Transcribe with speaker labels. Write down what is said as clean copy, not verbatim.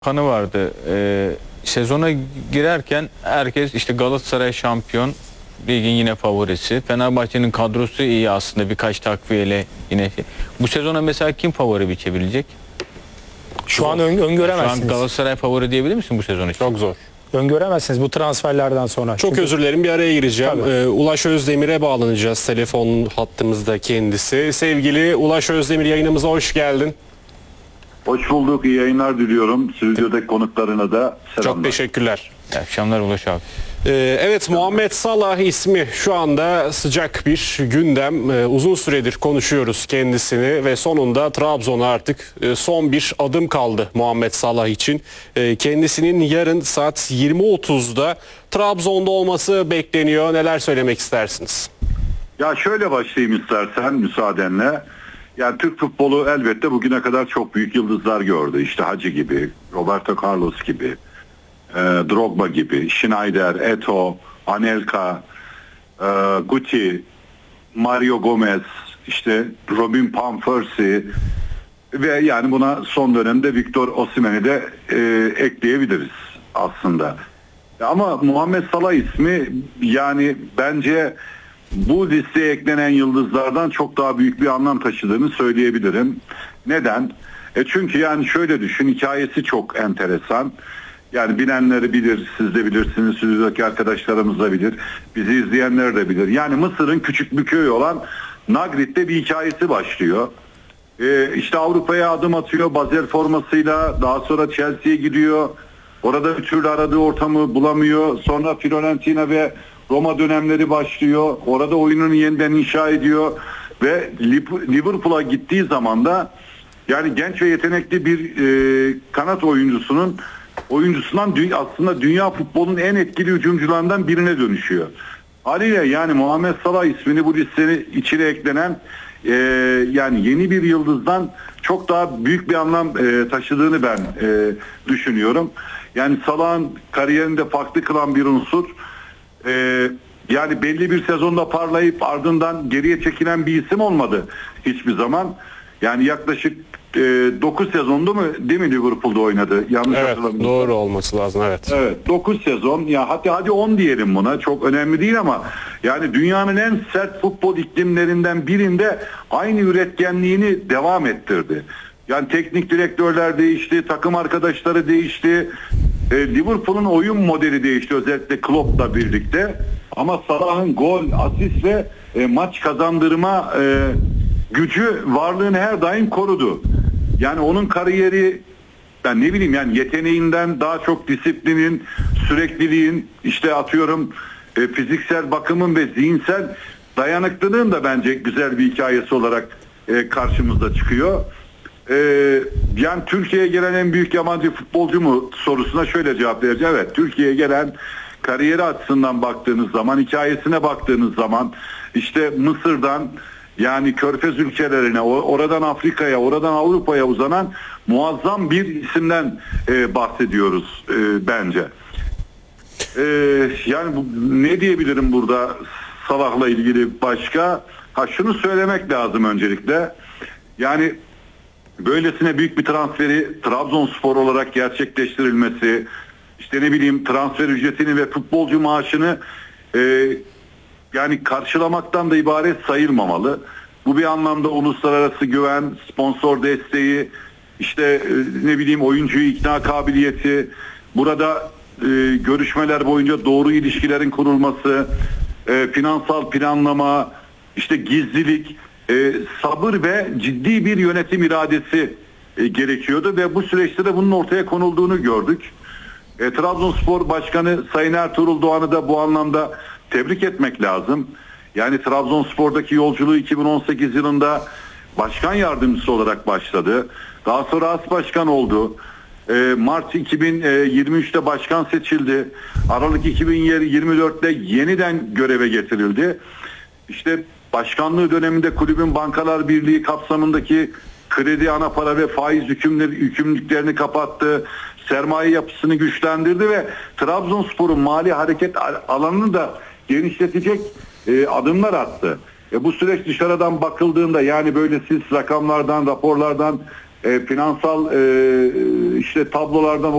Speaker 1: kanı vardı. Sezona girerken herkes işte Galatasaray şampiyon, ligin yine favorisi. Fenerbahçe'nin kadrosu iyi aslında, birkaç takviyeyle yine. Bu sezona mesela kim favori biçebilecek?
Speaker 2: Şu an
Speaker 1: Şu an
Speaker 2: öngöremezsiniz.
Speaker 1: Galatasaray favori diyebilir misin bu sezon için?
Speaker 3: Çok zor.
Speaker 2: Öngöremezsiniz bu transferlerden sonra.
Speaker 3: Çok
Speaker 2: Çünkü
Speaker 3: özür dilerim, bir araya gireceğim.
Speaker 2: Tabii.
Speaker 3: Ulaş Özdemir'e bağlanacağız. Telefon hattımızda kendisi. Sevgili Ulaş Özdemir, yayınımıza hoş geldin.
Speaker 4: Hoş bulduk. İyi yayınlar diliyorum. Stüdyodaki konuklarına da selamlar.
Speaker 3: Çok teşekkürler.
Speaker 1: İyi akşamlar Ulaş abi.
Speaker 3: Evet, Muhammed Salah ismi şu anda sıcak bir gündem. Uzun süredir konuşuyoruz kendisini ve sonunda Trabzon'a artık son bir adım kaldı Muhammed Salah için. Kendisinin yarın saat 20.30'da Trabzon'da olması bekleniyor. Neler söylemek istersiniz?
Speaker 4: Ya şöyle başlayayım istersen müsaadenle. Yani Türk futbolu elbette bugüne kadar çok büyük yıldızlar gördü. İşte Hacı gibi, Roberto Carlos gibi, Drogba gibi, Schneider, Eto'o, Anelka, Guti, Mario Gomez, işte Robin van Persie ve yani buna son dönemde Victor Osimhen'i de ekleyebiliriz aslında. Ama Muhammed Salah ismi yani bence bu listeye eklenen yıldızlardan çok daha büyük bir anlam taşıdığını söyleyebilirim. Neden? Çünkü yani şöyle düşün, hikayesi çok enteresan. Yani bilenleri bilir, siz de bilirsiniz, stüdyodaki arkadaşlarımız da bilir, bizi izleyenler de bilir. Yani Mısır'ın küçük bir köyü olan Nagrit'te bir hikayesi başlıyor. İşte Avrupa'ya adım atıyor Basel formasıyla, daha sonra Chelsea'ye gidiyor. Orada bir türlü aradığı ortamı bulamıyor. Sonra Fiorentina ve Roma dönemleri başlıyor. Orada oyununu yeniden inşa ediyor. Ve Liverpool'a gittiği zaman da yani genç ve yetenekli bir kanat oyuncusundan aslında dünya futbolunun en etkili hücumcularından birine dönüşüyor. Haliyle yani Muhammed Salah ismini bu listenin içine eklenen yani yeni bir yıldızdan çok daha büyük bir anlam taşıdığını ben düşünüyorum. Yani Salah'ın kariyerinde farklı kılan bir unsur. Yani belli bir sezonda parlayıp ardından geriye çekilen bir isim olmadı hiçbir zaman. Yani yaklaşık 9 sezondu mu değil mi Liverpool'da oynadı? Yanlış
Speaker 3: Evet,
Speaker 4: hatırlamıyorsam.
Speaker 3: doğru olması lazım, evet.
Speaker 4: Evet, 9 sezon. Ya hadi 10 diyelim buna. Çok önemli değil ama yani dünyanın en sert futbol iklimlerinden birinde aynı üretkenliğini devam ettirdi. Yani teknik direktörler değişti, takım arkadaşları değişti. Liverpool'un oyun modeli değişti özellikle Klopp'la birlikte. Ama Salah'ın gol, asist ve maç kazandırma gücü varlığını her daim korudu. Yani onun kariyeri ben ne bileyim yani yeteneğinden daha çok disiplinin, sürekliliğin, işte atıyorum fiziksel bakımın ve zihinsel dayanıklılığın da bence güzel bir hikayesi olarak karşımıza çıkıyor. Yani Türkiye'ye gelen en büyük yabancı futbolcu mu sorusuna şöyle cevap vereceğim. Evet, Türkiye'ye gelen kariyeri açısından baktığınız zaman, hikayesine baktığınız zaman işte Mısır'dan yani Körfez ülkelerine, oradan Afrika'ya, oradan Avrupa'ya uzanan muazzam bir isimden bahsediyoruz bence. Yani ne diyebilirim burada Salah'la ilgili başka? Şunu söylemek lazım öncelikle. Yani böylesine büyük bir transferi Trabzonspor olarak gerçekleştirilmesi, işte ne bileyim transfer ücretini ve futbolcu maaşını yani karşılamaktan da ibaret sayılmamalı. Bu bir anlamda uluslararası güven, sponsor desteği, işte ne bileyim oyuncuyu ikna kabiliyeti, burada görüşmeler boyunca doğru ilişkilerin kurulması, finansal planlama, işte gizlilik, sabır ve ciddi bir yönetim iradesi gerekiyordu ve bu süreçte de bunun ortaya konulduğunu gördük. Trabzonspor Başkanı Sayın Ertuğrul Doğan'ı da bu anlamda tebrik etmek lazım. Yani Trabzonspor'daki yolculuğu 2018 yılında başkan yardımcısı olarak başladı. Daha sonra as başkan oldu. Mart 2023'te başkan seçildi. Aralık 2024'te yeniden göreve getirildi. İşte başkanlığı döneminde kulübün Bankalar Birliği kapsamındaki kredi, ana para ve faiz yükümlülüklerini kapattı. Sermaye yapısını güçlendirdi ve Trabzonspor'un mali hareket alanını da genişletecek adımlar attı. Bu süreç dışarıdan bakıldığında yani böyle siz rakamlardan, raporlardan Finansal işte tablolardan